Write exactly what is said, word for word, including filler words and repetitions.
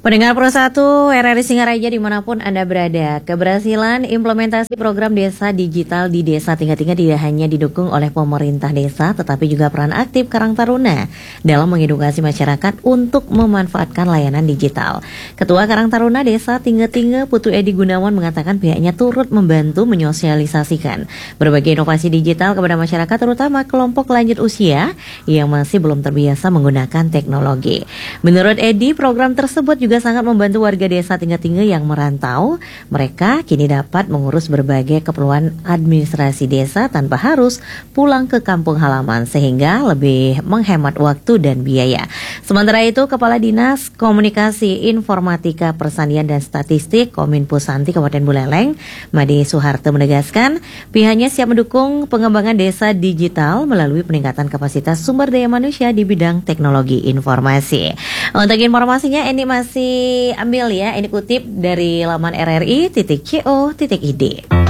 Pendengar Pro satu R R I Singaraja dimanapun Anda berada, keberhasilan implementasi program desa digital di Desa Tingkat Tingkat tidak hanya didukung oleh pemerintah desa, tetapi juga peran aktif Karang Taruna dalam mengedukasi masyarakat untuk memanfaatkan layanan digital. Ketua Karang Taruna Desa Tingkat Tingkat Putu Edi Gunawan mengatakan pihaknya turut membantu menyosialisasikan berbagai inovasi digital kepada masyarakat, terutama kelompok lanjut usia yang masih belum terbiasa menggunakan teknologi. Menurut Edi, program tersebut juga sangat membantu warga desa Tingkat Tingkat yang merantau. Mereka kini dapat mengurus berbagai keperluan administrasi desa tanpa harus pulang ke kampung halaman, sehingga lebih menghemat waktu dan biaya. Sementara itu, Kepala Dinas Komunikasi Informatika Pertanian dan Statistik Kominfo Santi Kabupaten Buleleng, Made Soeharto menegaskan pihaknya siap mendukung pengembangan desa digital melalui peningkatan kapasitas sumber daya manusia di bidang teknologi informasi. Untuk informasinya ini masih ambil ya, ini kutip dari laman R R I titik co titik id.